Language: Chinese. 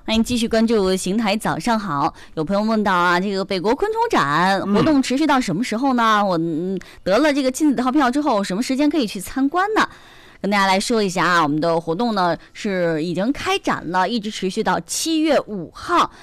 欢迎继续关注邢台早上好。有朋友问到啊，这个北国昆虫展活动持续到什么时候呢？我得了这个亲子套票之后，什么时间可以去参观呢？跟大家来说一下啊，我们的活动呢是已经开展了，一直持续到7月5号。